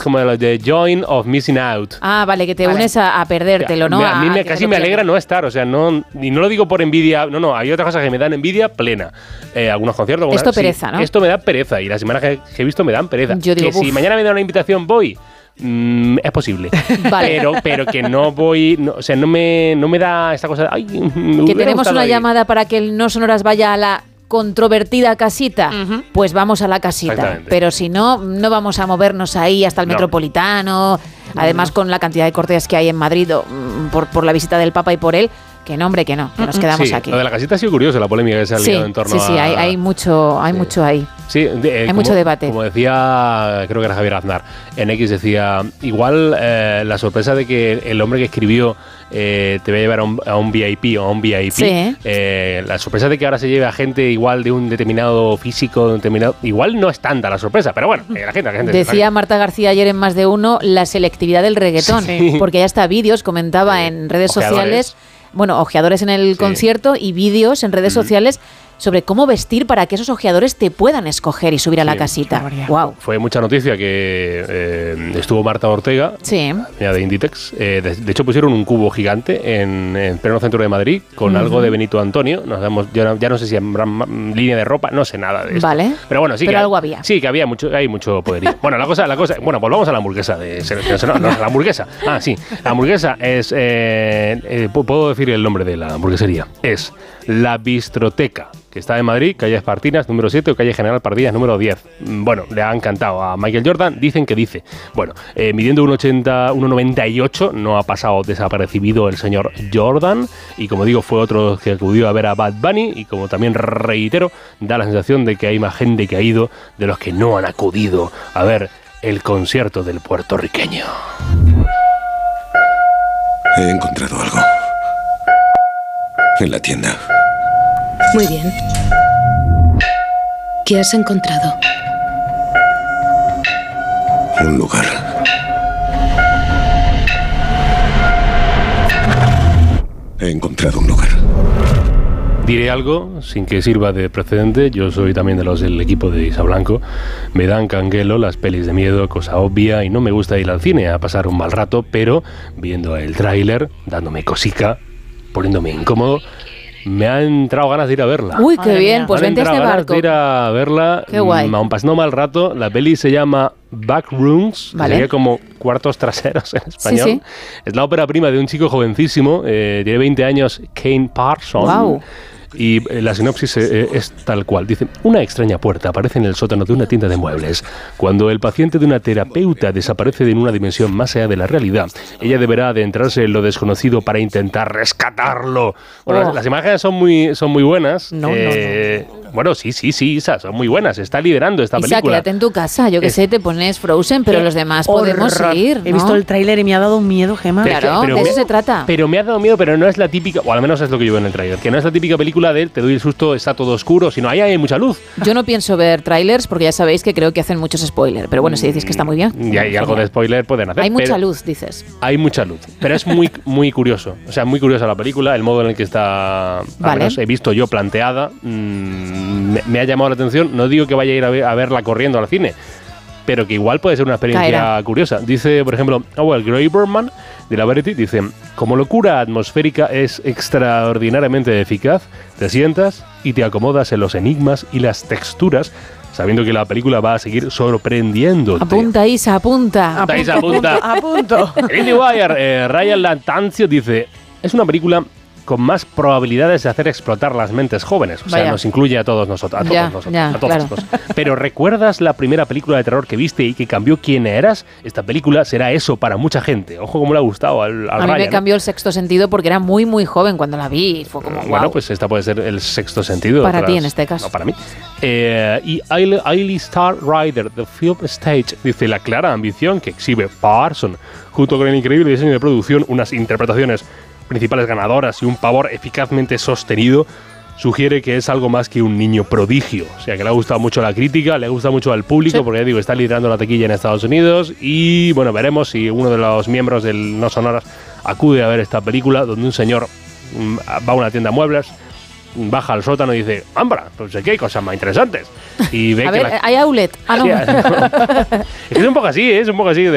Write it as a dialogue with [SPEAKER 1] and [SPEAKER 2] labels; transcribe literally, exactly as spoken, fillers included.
[SPEAKER 1] como lo de Join of Missing Out.
[SPEAKER 2] Ah, vale, que te
[SPEAKER 3] vale.
[SPEAKER 2] unes a, a perdértelo, ¿no?
[SPEAKER 1] Me, a mí me,
[SPEAKER 2] a,
[SPEAKER 1] casi me alegra no estar, o sea, no, y no lo digo por envidia, no, no, hay otras cosas que me dan envidia plena. Eh, algunos conciertos. Algunas,
[SPEAKER 2] esto pereza,
[SPEAKER 1] sí,
[SPEAKER 2] ¿no?
[SPEAKER 1] Esto me da pereza, y las semanas que, que he visto me dan pereza.
[SPEAKER 2] Yo digo,
[SPEAKER 1] que si
[SPEAKER 2] uf.
[SPEAKER 1] mañana me da una invitación, voy. Mm, es posible.
[SPEAKER 2] Vale.
[SPEAKER 1] Pero, pero que no voy, no, o sea, no me, no me da esta cosa. Ay, me
[SPEAKER 2] Que tenemos una ir. llamada para que el No Sonoras vaya a la controvertida casita, uh-huh. pues vamos a la casita. Pero si no, no vamos a movernos ahí hasta el no. Metropolitano. Además, con la cantidad de cortes que hay en Madrid o, por, por la visita del Papa y por él. Que no, hombre, que no, que nos quedamos
[SPEAKER 1] sí,
[SPEAKER 2] aquí.
[SPEAKER 1] Lo de la casita ha sido curioso, la polémica que se ha liado
[SPEAKER 2] sí,
[SPEAKER 1] en torno
[SPEAKER 2] sí, sí,
[SPEAKER 1] a...
[SPEAKER 2] hay, hay mucho, hay
[SPEAKER 1] sí.
[SPEAKER 2] mucho ahí.
[SPEAKER 1] Sí, de, eh,
[SPEAKER 2] hay
[SPEAKER 1] como,
[SPEAKER 2] mucho debate.
[SPEAKER 1] Como decía, creo que era Javier Aznar, en X decía, igual eh, la sorpresa de que el hombre que escribió eh, te va a llevar a un, a un V I P o a un V I P,
[SPEAKER 2] sí.
[SPEAKER 1] eh, la sorpresa de que ahora se lleve a gente igual de un determinado físico, de un determinado, igual no es tanta la sorpresa, pero bueno, eh, la gente... La gente
[SPEAKER 2] decía Marta García ayer en Más de Uno la selectividad del reggaetón, sí. porque ya está vídeos, comentaba sí. en redes
[SPEAKER 1] Ojeadores.
[SPEAKER 2] sociales... Bueno, ojeadores en el sí. concierto y vídeos en redes mm. sociales sobre cómo vestir para que esos ojeadores te puedan escoger y subir a sí, la casita. Wow.
[SPEAKER 1] Fue mucha noticia que eh, estuvo Marta Ortega,
[SPEAKER 2] sí.
[SPEAKER 1] de Inditex. Eh, de, de hecho, pusieron un cubo gigante en, en pleno centro de Madrid con uh-huh. algo de Benito Antonio. Nos damos, ya, ya no sé si en línea de ropa, no sé nada de eso.
[SPEAKER 2] Vale.
[SPEAKER 1] Pero bueno, sí
[SPEAKER 2] Pero
[SPEAKER 1] que
[SPEAKER 2] algo había.
[SPEAKER 1] Sí, que había mucho, hay mucho poderío. Bueno, la cosa, la cosa, bueno, volvamos a la hamburguesa de no, no, la hamburguesa. Ah, sí. La hamburguesa es, eh, eh, puedo decir el nombre de la hamburguesería. Es La Bistroteca, que está en Madrid, calle Espartinas, número siete, o calle General Pardillas, número diez. Bueno, le ha encantado a Michael Jordan, dicen que dice. Bueno, eh, midiendo uno ochenta, uno noventa y ocho, no ha pasado desapercibido el señor Jordan, y como digo, fue otro que acudió a ver a Bad Bunny, y como también reitero, da la sensación de que hay más gente que ha ido de los que no han acudido a ver el concierto del puertorriqueño.
[SPEAKER 4] He encontrado algo en la tienda.
[SPEAKER 5] Muy bien. ¿Qué has encontrado?
[SPEAKER 4] Un lugar. He encontrado un lugar.
[SPEAKER 1] Diré algo sin que sirva de precedente. Yo soy también de los del equipo de Isa Blanco. Me dan canguelo las pelis de miedo, cosa obvia, y no me gusta ir al cine a pasar un mal rato, pero viendo el tráiler, dándome cosica, poniéndome incómodo, me han entrado ganas de ir a verla.
[SPEAKER 2] Uy, qué bien, pues vente a este barco.
[SPEAKER 1] De ir a verla,
[SPEAKER 2] qué guay.
[SPEAKER 1] Aún pasando mal rato. La peli se llama Backrooms,
[SPEAKER 2] vale.
[SPEAKER 1] que sería como cuartos traseros en español.
[SPEAKER 2] Sí, sí.
[SPEAKER 1] Es la ópera prima de un chico jovencísimo, eh, tiene veinte años, Kane Parson.
[SPEAKER 2] Wow.
[SPEAKER 1] Y la sinopsis es tal cual. Dice, una extraña puerta aparece en el sótano de una tienda de muebles. Cuando el paciente de una terapeuta desaparece de una dimensión más allá de la realidad, ella deberá adentrarse en lo desconocido para intentar rescatarlo. Bueno, oh. las, las imágenes son muy, son muy buenas.
[SPEAKER 2] No,
[SPEAKER 1] eh,
[SPEAKER 2] no, no.
[SPEAKER 1] Bueno, sí, sí, sí, Isa, son muy buenas. Está liderando esta
[SPEAKER 2] Isa,
[SPEAKER 1] película.
[SPEAKER 2] quédate en tu casa. Yo que es, sé, te pones Frozen, pero los demás horror. podemos ir, ¿no?
[SPEAKER 3] He visto el tráiler y me ha dado un miedo, Gemma.
[SPEAKER 2] Claro,
[SPEAKER 1] pero
[SPEAKER 2] de
[SPEAKER 1] me,
[SPEAKER 2] eso se trata.
[SPEAKER 1] Pero me ha dado miedo, pero no es la típica, o al menos es lo que yo veo en el tráiler, que no es la típica película de te doy el susto, está todo oscuro, sino ahí hay mucha luz.
[SPEAKER 2] Yo no pienso ver trailers porque ya sabéis que creo que hacen muchos spoilers, pero bueno, si decís que está muy bien.
[SPEAKER 1] Y hay algo de spoiler pueden hacer.
[SPEAKER 2] Hay mucha luz, dices.
[SPEAKER 1] Hay mucha luz, pero es muy muy curioso, o sea, muy curiosa la película, el modo en el que está,
[SPEAKER 2] vale.
[SPEAKER 1] al menos he visto yo planteada, mmm, me, me ha llamado la atención. No digo que vaya a ir a, ver, a verla corriendo al cine, pero que igual puede ser una experiencia Caerá. curiosa. Dice, por ejemplo, Howell Graberman de la Variety, dice, como locura atmosférica es extraordinariamente eficaz, te sientas y te acomodas en los enigmas y las texturas, sabiendo que la película va a seguir sorprendiéndote.
[SPEAKER 2] Apunta, Isa, apunta.
[SPEAKER 1] Apunta, Isa, apunta.
[SPEAKER 3] Apunto.
[SPEAKER 1] El IndieWire, eh, Ryan Latancio dice, es una película con más probabilidades de hacer explotar las mentes jóvenes. O sea,
[SPEAKER 2] Vaya.
[SPEAKER 1] nos incluye a todos nosotros. A todos
[SPEAKER 2] ya,
[SPEAKER 1] nosotros.
[SPEAKER 2] Ya,
[SPEAKER 1] a todos
[SPEAKER 2] claro.
[SPEAKER 1] nosotros. Pero ¿recuerdas la primera película de terror que viste y que cambió quién eras? Esta película será eso para mucha gente. Ojo cómo le ha gustado al, al
[SPEAKER 2] A mí
[SPEAKER 1] Ryan,
[SPEAKER 2] me cambió
[SPEAKER 1] ¿no?
[SPEAKER 2] el sexto sentido porque era muy, muy joven cuando la vi. Fue como, wow.
[SPEAKER 1] Bueno, pues esta puede ser el sexto sentido.
[SPEAKER 2] Para
[SPEAKER 1] tras,
[SPEAKER 2] ti, en este caso.
[SPEAKER 1] No, para mí. Eh, y Ailey Star Rider, The Film Stage, dice la clara ambición que exhibe Parson, junto con el increíble diseño de producción, unas interpretaciones principales ganadoras y un pavor eficazmente sostenido, sugiere que es algo más que un niño prodigio. O sea, que le ha gustado mucho a la crítica, le ha gustado mucho al público, sí. porque ya digo, está liderando la taquilla en Estados Unidos y, bueno, veremos si uno de los miembros del No Sonoras acude a ver esta película, donde un señor mmm, va a una tienda de muebles, baja al sótano y dice, ¡Ambra! Pues aquí hay cosas más interesantes. Y ve
[SPEAKER 2] a
[SPEAKER 1] que
[SPEAKER 2] ver,
[SPEAKER 1] la...
[SPEAKER 2] hay outlet. Ah, no.
[SPEAKER 1] Sí, es un poco así, ¿eh? es un poco así.